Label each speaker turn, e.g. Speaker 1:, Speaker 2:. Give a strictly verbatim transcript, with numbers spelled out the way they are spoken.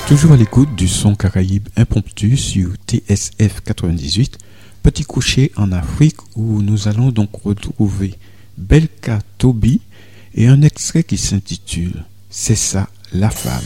Speaker 1: Toujours à l'écoute du son Caraïbe impromptu sur T S F quatre-vingt-dix-huit, petit coucher en Afrique où nous allons donc retrouver Belka Tobi et un extrait qui s'intitule « C'est ça la femme ».